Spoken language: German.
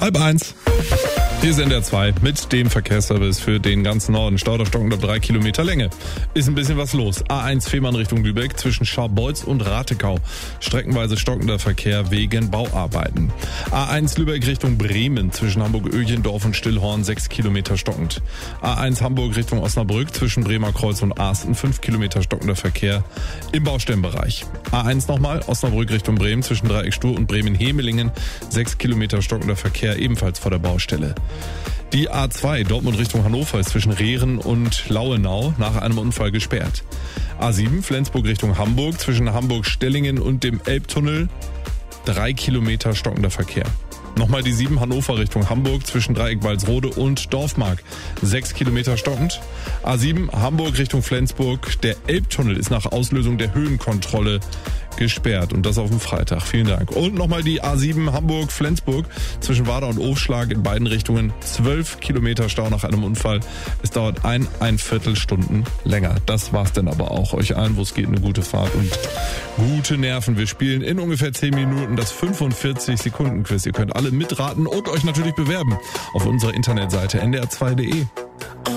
1:30. Hier ist NDR 2 mit dem Verkehrsservice für den ganzen Norden. Stau oder stockender 3 Kilometer Länge. Ist ein bisschen was los. A1 Fehmarn Richtung Lübeck zwischen Scharbeutz und Ratekau. Streckenweise stockender Verkehr wegen Bauarbeiten. A1 Lübeck Richtung Bremen zwischen Hamburg-Öhlchendorf und Stillhorn 6 Kilometer stockend. A1 Hamburg Richtung Osnabrück zwischen Bremer Kreuz und Asten 5 Kilometer stockender Verkehr im Baustellenbereich. A1 nochmal Osnabrück Richtung Bremen zwischen Dreieck Stur und Bremen-Hemelingen 6 Kilometer stockender Verkehr ebenfalls vor der Baustelle. Die A2 Dortmund Richtung Hannover ist zwischen Rehren und Lauenau nach einem Unfall gesperrt. A7 Flensburg Richtung Hamburg zwischen Hamburg-Stellingen und dem Elbtunnel 3 Kilometer stockender Verkehr. Nochmal die 7 Hannover Richtung Hamburg zwischen Dreieck Walsrode und Dorfmark 6 Kilometer stockend. A7 Hamburg Richtung Flensburg. Der Elbtunnel ist nach Auslösung der Höhenkontrolle gesperrt und das auf dem Freitag. Vielen Dank. Und nochmal die A7 Hamburg-Flensburg zwischen Warder und Ofschlag in beiden Richtungen 12 Kilometer Stau nach einem Unfall. Es dauert ein Viertelstunden länger. Das war's denn aber auch. Euch allen, wo es geht, eine gute Fahrt und gute Nerven. Wir spielen in ungefähr 10 Minuten das 45-Sekunden-Quiz. Ihr könnt alle mitraten und euch natürlich bewerben auf unserer Internetseite ndr2.de.